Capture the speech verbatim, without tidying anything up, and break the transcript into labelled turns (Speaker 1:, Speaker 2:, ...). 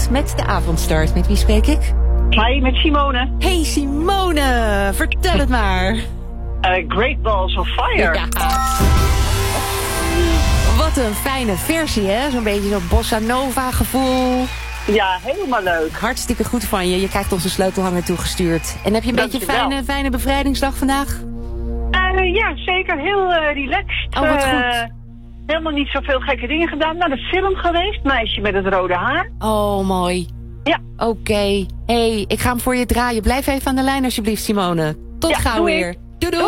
Speaker 1: Zandvoort met de avondstart. Met wie spreek ik?
Speaker 2: Hi, met Simone.
Speaker 1: Hey Simone, vertel het maar.
Speaker 2: Uh, Great Balls of Fire.
Speaker 1: Ja. Wat een fijne versie, hè? Zo'n beetje zo'n bossa nova gevoel.
Speaker 2: Ja, helemaal leuk.
Speaker 1: Hartstikke goed van je. Je krijgt ons een sleutelhanger toegestuurd. En heb je een beetje een fijne, fijne bevrijdingsdag vandaag?
Speaker 2: Uh, ja, zeker. Heel uh, relaxed.
Speaker 1: Oh, wat goed.
Speaker 2: Uh, helemaal niet zoveel gekke dingen gedaan. Naar de film geweest. Meisje met het rode haar.
Speaker 1: Oh, mooi.
Speaker 2: Ja.
Speaker 1: Oké. Okay. Hey, ik ga hem voor je draaien. Blijf even aan de lijn alsjeblieft, Simone. Tot
Speaker 2: ja,
Speaker 1: gauw weer. Doei doei.